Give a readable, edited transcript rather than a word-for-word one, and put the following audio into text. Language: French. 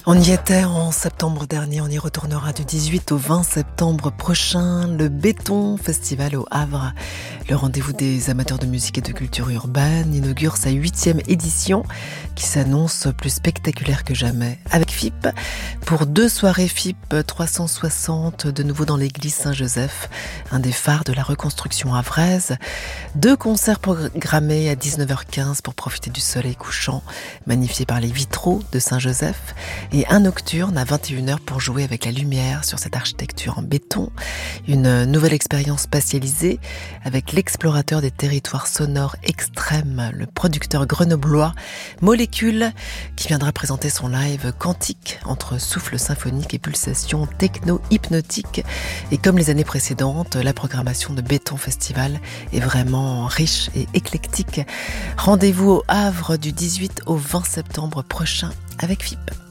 On y était en septembre dernier, on y retournera du 18 au 20 septembre prochain. Le Béton Festival au Havre, le rendez-vous des amateurs de musique et de culture urbaine, inaugure sa 8e édition qui s'annonce plus spectaculaire que jamais. Avec FIP, pour 2 soirées FIP 360, de nouveau dans l'église Saint-Joseph, un des phares de la reconstruction havraise. 2 concerts programmés à 19h15 pour profiter du soleil couchant, magnifié par les vitraux de Saint-Joseph. Et un nocturne à 21h pour jouer avec la lumière sur cette architecture en béton. Une nouvelle expérience spatialisée avec l'explorateur des territoires sonores extrêmes, le producteur grenoblois Molécule, qui viendra présenter son live quantique entre souffle symphonique et pulsations techno-hypnotiques. Et comme les années précédentes, la programmation de Béton Festival est vraiment riche et éclectique. Rendez-vous au Havre du 18 au 20 septembre prochain avec FIP.